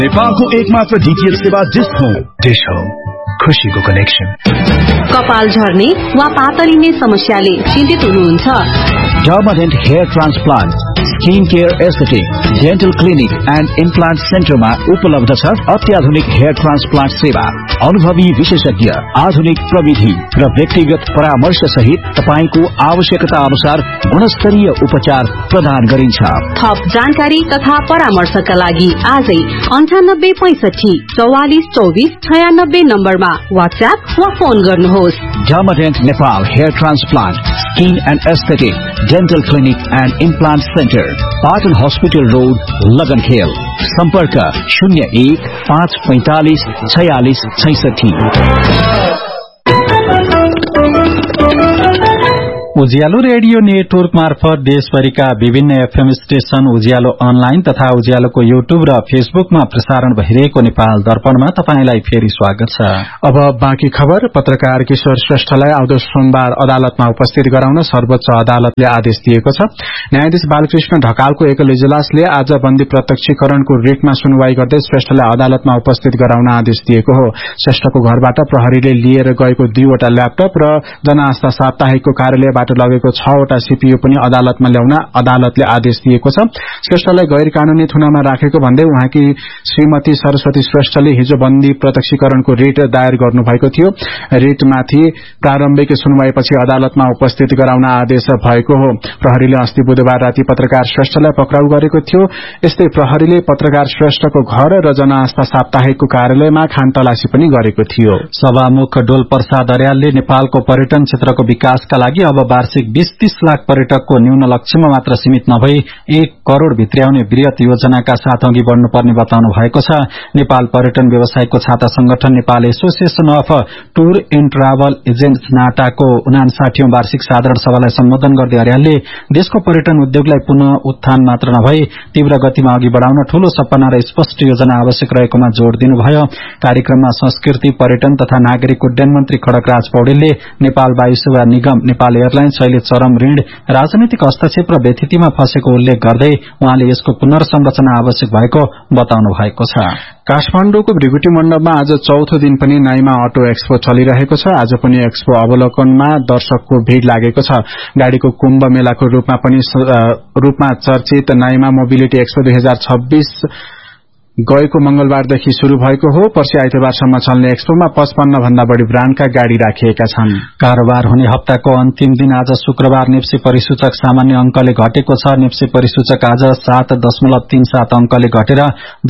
नेपालको एकमात्र डीटीएच सेवा डिश हो खुशीको कनेक्सन। कपाल झर्ने वा पातलिने समस्याले चिन्तित हुनुहुन्छ? डर्माडेन्ट hair transplant, skin care aesthetic, dental clinic and implant सेन्टरमा उपलब्ध छ अत्याधुनिक हेयर ट्रान्सप्लान्ट सेवा। अनुभवी विशेषज्ञ, आधुनिक प्रविधि र व्यक्तिगत परामर्श सहित तपाईको आवश्यकता अनुसार गुणस्तरीय उपचार प्रदान गरिन्छ। थप जानकारी तथा परामर्शका लागि आजै 9865 44 24 96 नम्बरमा व्हाट्सएप वा फोन गर्नुहोस्। डर्माडेन्ट Nepal hair transplant, skin and aesthetic, dental clinic and implant centre, Patan hospital road, लगनखेल। सम्पर्क 01 545 46 66। उज्यालो रेडियो नेटवर्क मार्फत देशभरिका विभिन्न एफएम स्टेशन, उज्यालो अनलाइन तथा उज्यालोको युट्युब र फेसबुकमा प्रसारण भइरहेको नेपाल दर्पणमा तपाईंलाई फेरि स्वागत छ। अब बाँकी खबर। पत्रकार किशोर श्रेष्ठलाई आउँदो सोमबार अदालतमा उपस्थित गराउन सर्वोच्च अदालतले आदेश दिएको छ। न्यायाधीश बालकृष्ण ढकालको एकल इजलासले आज बन्दी प्रत्यक्षीकरणको रिटमा सुनवाई गर्दै श्रेष्ठलाई अदालतमा उपस्थित गराउन आदेश दिएको हो। श्रेष्ठको घरबाट प्रहरीले लिएर गएको 2वटा ल्यापटप र जनआस्था साप्ताहिकको कार्यालयबाट लगेको 6वटा सीपीयू पनि अदालतमा ल्याउन अदालतले आदेश दिएको छ। श्रेष्ठलाई गैर कानूनी थुनामा राखेको भन्दै उहाँकी श्रीमती सरस्वती श्रेष्ठले हिजो बन्दी प्रत्यक्षीकरणको रिट दायर गर्नुभएको थियो। रिटमाथि प्रारम्भिक सुनवाईपछि अदालतमा उपस्थित गराउन आदेश भएको हो। प्रहरीले अस्ति बुधबार राति पत्रकार श्रेष्ठलाई पक्राउ गरेको थियो। यस्तै प्रहरीले पत्रकार श्रेष्ठको घर र जनआस्था साप्ताहिकको कार्यालयमा खानतलासी पनि गरेको थियो। सभामुख डोल प्रसाद अर्यालले नेपालको पर्यटन क्षेत्रको विकासका लागि अब वार्षिक 20-30 लाख पर्यटकको न्यून लक्ष्यमा मात्र सीमित नभई 1 करोड़ भित्र्याउने वृहत योजनाका साथ अघि बढ्नुपर्ने बताउनु भएको छ। नेपाल पर्यटन व्यवसायको छाता संगठन Nepal association of tour and travel agents नाटाको 59औं वार्षिक साधारण सभालाई सम्बोधन गर्दै अर्यालले देशको पर्यटन उद्योगलाई पुनः उत्थान मात्र नभई तीव्र गतिमा अघि बढाउन ठूलो सपना र स्पष्ट योजना आवश्यक रहेकोमा जोड़ दिनुभयो। कार्यक्रममा संस्कृति, पर्यटन तथा नागरिक उड्डयन मन्त्री खड्गराज पौडेलले नेपाल वायु सेवा निगम, नेपाल एयरलाइन्स अहिले चरम ऋण, राजनीतिक हस्तक्षेप र व्यथितिमा फँसेको उल्लेख गर्दै उहाँले यसको पुनर्संरचना आवश्यक भएको बताउनु भएको छ। काठमाडौँको भृगुटी मण्डपमा आज चौथो दिन पनि नाइमा अटो एक्सपो चलिरहेको छ। आज पनि एक्सपो अवलोकनमा दर्शकको भीड़ लागेको छ। गाड़ीको कुम्भ मेलाको रूपमा चर्चित नाइमा मोबिलिटी एक्सपो 2026 गएको मंगलबारदेखि शुरू भएको हो। पर्सि आइतबारसम्म चल्ने एक्सपोमा 55 भन्दा बढी ब्रान्डका गाड़ी राखिएका छन्। कारोबार हुने हप्ताको अन्तिम दिन आज शुक्रबार नेप्से परिसूचक सामान्य अंकले घटेको छ। नेप्से परिसूचक आज 7.37 अंकले घटेर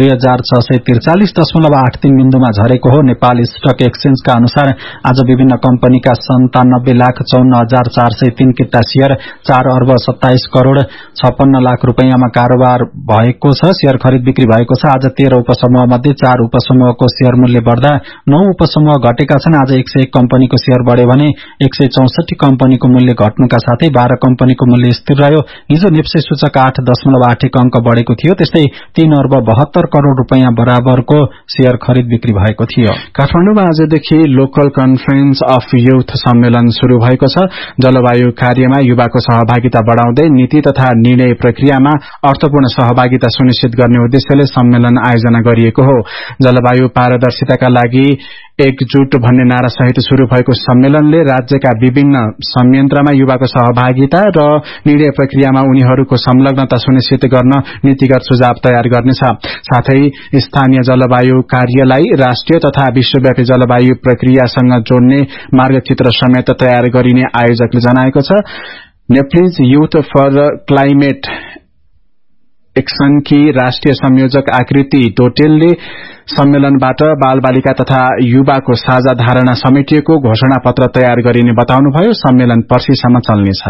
2643.83 बिन्दुमा झरेको हो। नेपाल स्टक एक्सचेन्जका अनुसार आज विभिन्न कम्पनीका 97,54,403 किता शेयर 4 अर्ब 27 करोड़ 56 लाख रुपैयाँमा कारोबार भएको छ। शेयर खरिद बिक्री भएको छ। आज 13 उपसमूह मध्ये 4 उपसमूहको शेयर मूल्य बढ्दा 9 उपसमूह घटेका छन्। आज 101 कम्पनीको शेयर बढ्यो भने 164 कम्पनीको मूल्य घट्नुका साथै 12 कम्पनीको मूल्य स्थिर रह्यो। हिजो नेप्से सूचक 8.81 अंक बढेको थियो। त्यस्तै 3 अर्ब 72 करोड़ रुपैयाँ बराबरको शेयर खरिद बिक्री भएको थियो। काठमाडौँमा आजदेखि लोकल कन्फरेन्स अफ युथ सम्मेलन शुरू भएको छ। जलवायु कार्यमा युवाको सहभागिता बढ़ाउँदै नीति तथा निर्णय प्रक्रियामा अर्थपूर्ण सहभागिता सुनिश्चित गर्ने उद्देश्यले सम्मेलन आयोजना गरिएको हो। जलवायु पारदर्शिताका लागि एकजुट भन्ने नारा सहित शुरू भएको सम्मेलनले राज्यका विभिन्न संयन्त्रमा युवाको सहभागिता र निर्णय प्रक्रियामा उनीहरूको संलग्नता सुनिश्चित गर्न नीतिगत सुझाव तयार गर्नेछ। साथै स्थानीय जलवायु कार्यलाई राष्ट्रिय तथा विश्वव्यापी जलवायु प्रक्रियासँग जोड्ने मार्गचित्र समेत तयार गरिने आयोजकले जनाएको छ। नेप्लिज युथ फर क्लाइमेट एक्सनकी राष्ट्रिय संयोजक आकृति टोटेलले सम्मेलनबाट बालबालिका तथा युवाको साझा धारणा समेटिएको घोषणा पत्र तयार गरिने बताउनुभयो। सम्मेलन पर्सिसम्म चल्नेछ।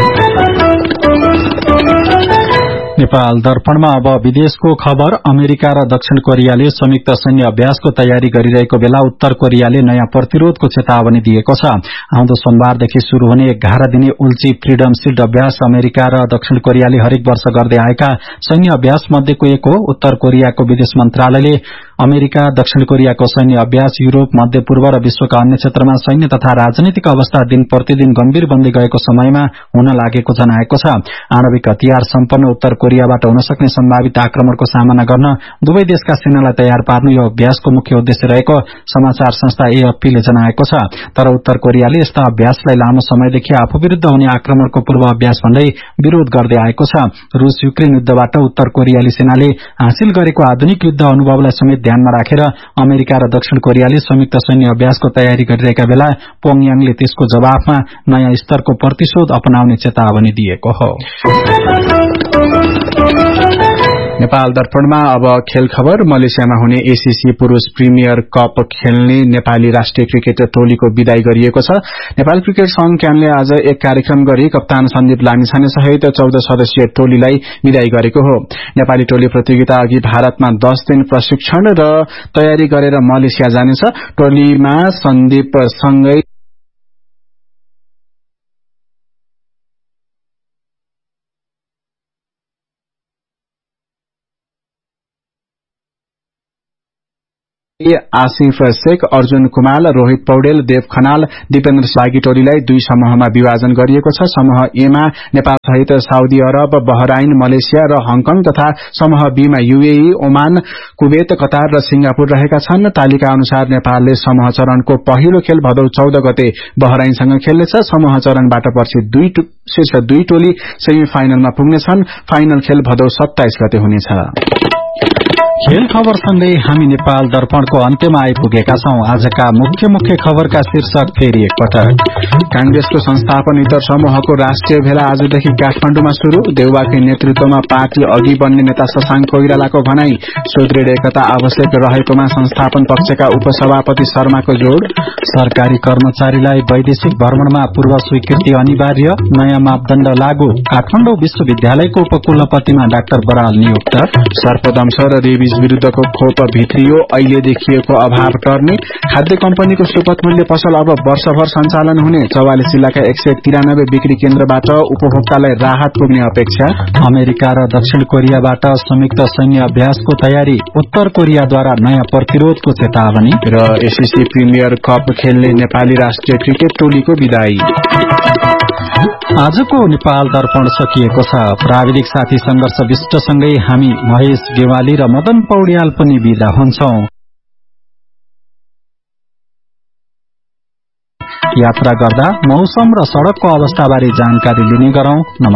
नेपाल दर्पणमा अब विदेशको खबर। अमेरिका र दक्षिण कोरियाले संयुक्त सैन्य अभ्यासको तयारी गरिरहेको बेला उत्तर कोरियाले नयाँ प्रतिरोधको चेतावनी दिएको छ। आउँदो सोमबारदेखि शुरू हुने 11 दिने उल्ची फ्रीडम शील्ड अभ्यास अमेरिका र दक्षिण कोरियाले हरेक वर्ष गर्दै आएका सैन्य अभ्यास मध्येको एक हो। उत्तर कोरियाको विदेश मन्त्रालयले अमेरिका दक्षिण कोरियाको सैन्य अभ्यास युरोप मध्यपूर्व र विश्वका अन्य क्षेत्रमा सैन्य तथा राजनीतिक अवस्था दिन प्रतिदिन गम्भीर बन्दै गएको समयमा हुन लागेको जनाएको छ। आणविक हतियार सम्पन्न उत्तर कोरियाबाट हुन सक्ने सम्भावित आक्रमणको सामना गर्न दुवै देशका सेनालाई तयार पार्नु यो अभ्यासको मुख्य उद्देश्य रहेको समाचार संस्था एएफपीले जनाएको छ। तर उत्तर कोरियाले यस्ता अभ्यासलाई लामो समयदेखि आफू विरूद्ध हुने आक्रमणको पूर्व अभ्यास भन्दै विरोध गर्दै आएको छ। रूस युक्रेन युद्धबाट उत्तर कोरियाली सेनाले हासिल गरेको आधुनिक युद्ध अनुभवलाई समेत ध्यानमा राखेर अमेरिका र दक्षिण कोरियाले संयुक्त सैन्य अभ्यासको तयारी गरिरहेका बेला प्योङयाङले त्यसको जवाफमा नयाँ स्तरको प्रतिशोध अपनाउने चेतावनी दिएको हो। नेपाल दर्पणमा अब खेल खबर। मलेसियामा हुने एसीसी पुरूष प्रिमियर कप खेल्ने नेपाली राष्ट्रिय क्रिकेट टोलीको विदाई गरिएको छ। नेपाल क्रिकेट संघ क्यानले आज एक कार्यक्रम गरी कप्तान सन्दीप लामिछाने सहित 14 सदस्यीय टोलीलाई विदाई गरेको हो। नेपाली टोली प्रतियोगिता अघि भारतमा 10 दिन प्रशिक्षण र तयारी गरेर मलेसिया जानेछ। टोलीमा सन्दीप सँगै आसिफ शेख, अर्जुन कुमार, रोहित पौडेल, देव खनाल, दिपेन्द्र बागी टोलीलाई 2 समूहमा विभाजन गरिएको छ। समूह ए मा नेपाल सहित साउदी अरब, बहराइन, मलेसिया र हङकङ तथा समूह बी मा यूएई, ओमान, कुवेत, कतार र सिंगापुर रहेका छन्। तालिका अनुसार नेपालले समूह चरणको पहिलो खेल भदौ 14 गते बहराइनसँग खेल्नेछ। समूह चरणबाट पछि शीर्ष 2 टोली सेमी फाइनलमा पुग्नेछन्। फाइनल खेल भदौ 27 गते हुनेछ। खेल खबरसँगै हामी नेपाल दर्पणको अन्त्यमा आइपुगेका छौं। आजका मुख्य खबरका शीर्षक फेरि एकपटक। कांग्रेसको संस्थापन इतर समूहको राष्ट्रिय भेला आजदेखि काठमाडौँमा शुरू। देउवाकै नेतृत्वमा पार्टी अघि बढ्ने नेता शशाङ्क कोइरालाको भनाई। सुदृढ एकता आवश्यक रहेकोमा संस्थापन पक्षका उपसभापति शर्माको जोड़। सरकारी कर्मचारीलाई वैदेशिक भ्रमणमा पूर्व स्वीकृति अनिवार्य, नयाँ मापदण्ड लागू। काठमाडौँ विश्वविद्यालयको उपकुलपतिमा डाक्टर बराल नियुक्त। सर्पदंश र रेबिज विरूद्धको खोप भित्रियो, अहिले देखिएको अभाव टर्ने। खाद्य कम्पनीको सुपथ मूल्य पसल अब वर्षभर सञ्चालन हुने। 44 जिल्लाका 193 बिक्री केन्द्रबाट उपभोक्तालाई राहत पुग्ने अपेक्षा। अमेरिका र दक्षिण कोरियाबाट संयुक्त सैन्य अभ्यासको तयारी, उत्तर कोरियाद्वारा नयाँ प्रतिरोधको चेतावनी। र एसीसी प्रिमियर कप खेल्ने नेपाली राष्ट्रिय क्रिकेट टोलीको विदाई। आजको नेपाल दर्पण सकिएको छ। प्राविधिक साथी संघर्ष विष्टसँगै हामी महेश गेवाली र मदन पौड्याल पनि बिदा हुन्छौं। यात्रा गर्दा मौसम र सड़कको अवस्थाबारे जानकारी लिने गरौं।